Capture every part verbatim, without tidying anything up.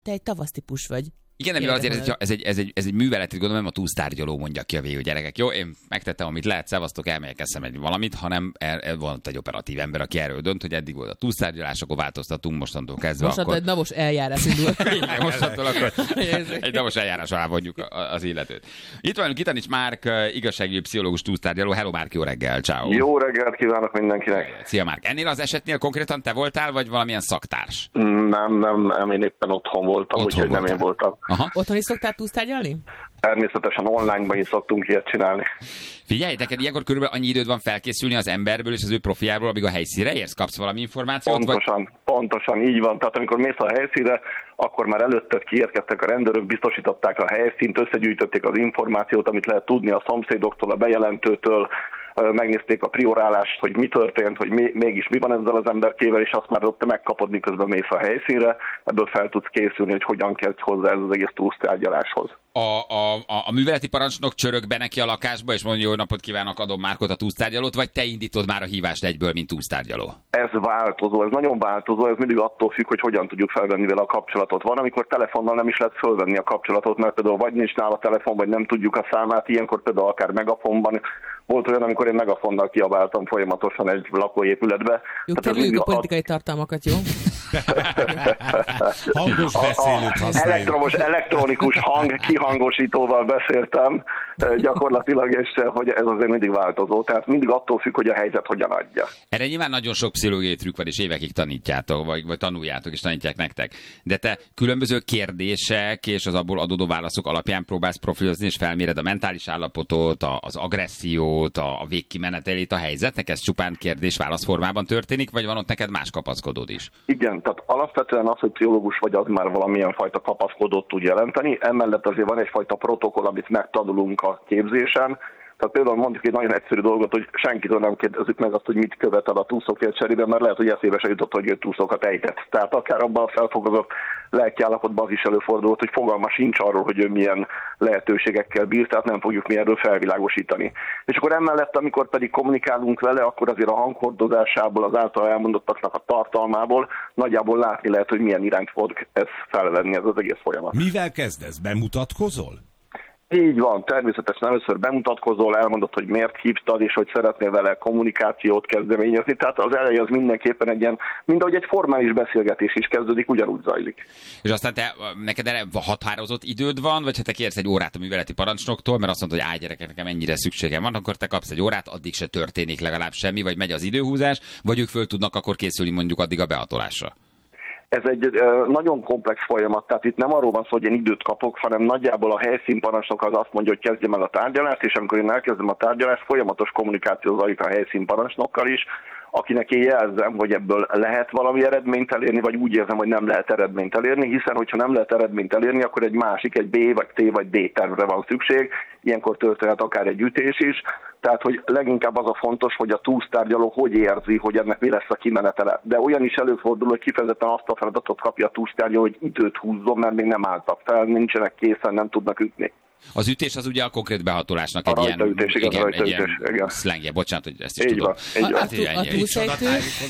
te egy tavasztípus vagy. Igen, de azért ez, ez, egy, ez, egy, ez egy művelet, gondolom, nem a túlsztárgyaló mondja ki a végül, gyerekek. Jó, én megtettem, amit lehet, szevasztok, elmegyek, eszem egy valamit, hanem el, el van egy operatív ember, aki erről dönt, hogy eddig volt a túlsztárgyalás, akkor változtatunk mostantól kezdve. Mostantól akkor... egy navos eljárás indul. Mostantól akkor egy navos eljárás alá vonjuk az illetőt. Itt van Kitanics Márk, igazságügyi pszichológus, túlsztárgyaló. Hello Márk, jó reggel, ciao. Jó reggelt kívánok mindenkinek. Szia Márk. Ennél az esetnél konkrétan te voltál, vagy valamilyen szaktárs? Nem, nem, nem, én éppen otthon voltam, úgyhogy nem én voltam. Aha. Otthon is szoktál túlsztárgyalni? Természetesen online-ban is szoktunk ilyet csinálni. Figyelj, neked ilyenkor körülbelül annyi időd van felkészülni az emberből és az ő profiából, amíg a helyszínre érsz? Kapsz valami információt? Pontosan, vagy... pontosan, így van. Tehát amikor mész a helyszínre, akkor már előtted kiérkeztek a rendőrök, biztosították a helyszínt, összegyűjtötték az információt, amit lehet tudni a szomszédoktól, a bejelentőtől, megnézték a priorálást, hogy mi történt, hogy mi, mégis mi van ezzel az emberkével, és azt már ott te megkapod, miközben mész a helyszínre, ebből fel tudsz készülni, hogy hogyan kezdj hozzá ez az egész túlsztárgyaláshoz. A, a, a, a műveleti parancsnok csörög be neki a lakásba, és mondja, jó napot kívánok, adom Márkot, a túlsztárgyalót, vagy te indítod már a hívást egyből, mint túlsztárgyaló? Ez változó, ez nagyon változó, ez mindig attól függ, hogy hogyan tudjuk felvenni vele a kapcsolatot. Van, amikor telefonnal nem is lehet felvenni a kapcsolatot, mert például vagy nincs nála a telefon, vagy nem tudjuk a számát, ilyenkor például akár megafonban. Volt olyan, amikor én megafonnal kiabáltam folyamatosan egy lakóépületbe. Jó, kerüljük a politikai a... tartalmakat, jó? Hangos beszélőt használjuk. Elektromos, elektronikus hang, kihangosítóval beszéltem gyakorlatilag, és hogy ez azért mindig változó. Tehát mindig attól függ, hogy a helyzet hogyan adja. Erre nyilván nagyon sok pszichológiai trükk van, és évekig tanítjátok, vagy, vagy tanuljátok, és tanítják nektek. De te különböző kérdések és az abból adódó válaszok alapján próbálsz profilozni, és felméred a mentális állapotot, az agressziót, a végkimenetelét a helyzetnek. Ez csupán kérdés-válasz formában történik, vagy van ott neked más kapaszkodód is? Igen, tehát alapvetően az, hogy pszichológus vagy, az már valamilyen fajta kapaszkodót tud jelenteni. Emellett azért van egyfajta protokoll, amit megtanulunk a képzésen. Tehát például mondjuk egy nagyon egyszerű dolgot, hogy senkitől nem kérdezzük meg azt, hogy mit követel a túszokért cserében, mert lehet, hogy eszébe se jutott, hogy ő túszokat ejtett. Tehát akár abban a felfogozott lelkiállapotban az is előfordult, hogy fogalma sincs arról, hogy ő milyen lehetőségekkel bír, tehát nem fogjuk mi erről felvilágosítani. És akkor emellett, amikor pedig kommunikálunk vele, akkor azért a hanghordozásából, az által elmondottaknak a tartalmából nagyjából látni lehet, hogy milyen irányt fog ez felvenni, ez az egész folyamat. Mivel kezdesz? Bemutatkozol? Így van, természetesen először bemutatkozol, elmondod, hogy miért hívtad, és hogy szeretnél vele kommunikációt kezdeményezni. Tehát az eleje az mindenképpen egy ilyen, mint ahogy egy formális beszélgetés is kezdődik, ugyanúgy zajlik. És aztán te, neked erre határozott időd van, vagy ha te kérsz egy órát a műveleti parancsnoktól, mert azt mondod, hogy áj gyerekek, nekem ennyire szükségem van, akkor te kapsz egy órát, addig se történik legalább semmi, vagy megy az időhúzás, vagy ők föl tudnak akkor készülni mondjuk addig a behatolásra. Ez egy nagyon komplex folyamat, tehát itt nem arról van szó, hogy én időt kapok, hanem nagyjából a helyszínparancsnok az azt mondja, hogy kezdjem el a tárgyalást, és amikor én elkezdem a tárgyalást, folyamatos kommunikáció zajlik a helyszínparancsnokkal is, akinek én jelzem, hogy ebből lehet valami eredményt elérni, vagy úgy érzem, hogy nem lehet eredményt elérni, hiszen hogyha nem lehet eredményt elérni, akkor egy másik, egy B, vagy C, vagy D tervre van szükség, ilyenkor történhet akár egy ütés is, tehát hogy leginkább az a fontos, hogy a túlsztárgyaló hogy érzi, hogy ennek mi lesz a kimenetele. De olyan is előfordul, hogy kifejezetten azt a feladatot kapja a túlsztárgyaló, hogy időt húzzon, mert még nem álltak fel, nincsenek készen, nem tudnak ütni. Az ütés az ugye a konkrét behatolásnak a egy ilyen, ütés, igen, igen, egy ütés, ilyen szlengje, bocsánat, hogy ezt is így tudom. Van, így a, van. a, a, túlszejtő,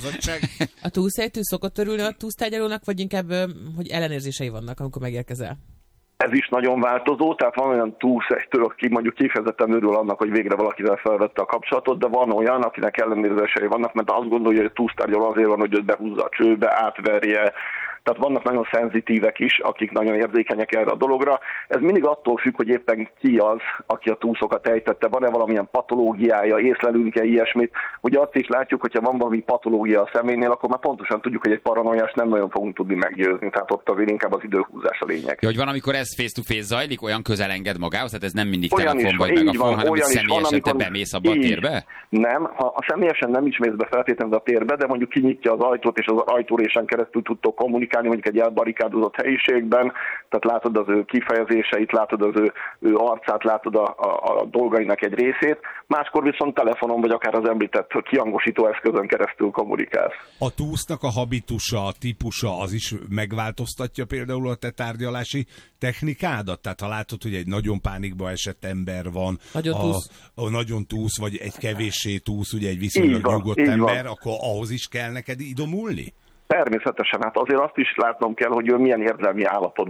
a túlszejtő szokott örülni a túlsztárgyalónak, vagy inkább, hogy ellenérzései vannak, amikor megérkezel? Ez is nagyon változó, tehát van olyan túlszejtő, aki mondjuk kifejezetten örül annak, hogy végre valakivel felvette a kapcsolatot, de van olyan, akinek ellenérzései vannak, mert azt gondolja, hogy a túlsztárgyaló azért van, hogy őt behúzza a csőbe, átverje. Tehát vannak nagyon szenzitívek is, akik nagyon érzékenyek erre a dologra. Ez mindig attól függ, hogy éppen ki az, aki a túszokat ejtette. Van-e valamilyen patológiája, észlelünk-e ilyesmit. Ugye azt is látjuk, hogyha van valami patológia a személynél, akkor már pontosan tudjuk, hogy egy paranoiás nem nagyon fogunk tudni meggyőzni. Tehát ott azért inkább az időhúzás a lényeg. Ja, hogy van, amikor ez face-to-face zajlik, olyan közel enged magához, tehát ez nem mindig olyan telefon is, vagy megafon, van, hanem hogy személyesen van, te bemész abba a térbe? Nem, ha a személyesen nem is mész be feltétlenül a térbe, de mondjuk kinyitja az ajtót, és az ajtórésen keresztül tudtok kommunikálni, mondjuk egy elbarikádozott helyiségben, tehát látod az ő kifejezéseit, látod az ő, ő arcát, látod a, a, a dolgainak egy részét, máskor viszont telefonon, vagy akár az említett kihangosító eszközön keresztül kommunikálsz. A túsznak a habitusa, a típusa, az is megváltoztatja például a te tárgyalási technikádat? Tehát ha látod, hogy egy nagyon pánikba esett ember van, nagyon a, túsz. a nagyon túsz, vagy egy kevéssé túsz, ugye egy viszonylag van, nyugodt ember, van. akkor ahhoz is kell neked idomulni? Természetesen, hát azért azt is látnom kell, hogy ő milyen érzelmi állapotban